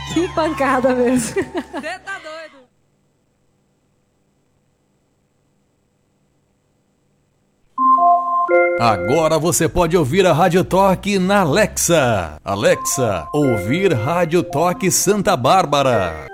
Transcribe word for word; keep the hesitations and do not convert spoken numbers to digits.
Que pancada mesmo. Você tá doido. Agora você pode ouvir a Rádio Toque na Alexa. Alexa, ouvir Rádio Toque Santa Bárbara.